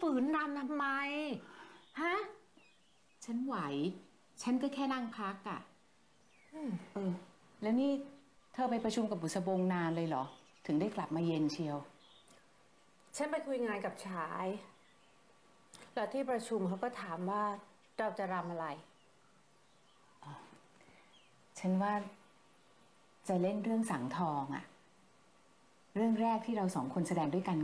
ฝืนรำทำไมฮะฉันไหวฉันก็แค่นั่งพักอ่ะแล้วนี่เธอไปประชุมกับบุษบงนานเลยเหรอถึงได้กลับมาเย็นเชียวฉันไปคุยงานกับชายแล้วที่ประชุมเขาก็ถามว่าเราจะรำอะไรฉันว่าจะเล่นเรื่องสังทองอ่ะเรื่องแรกที่เราสองคนแสดงด้วยกัน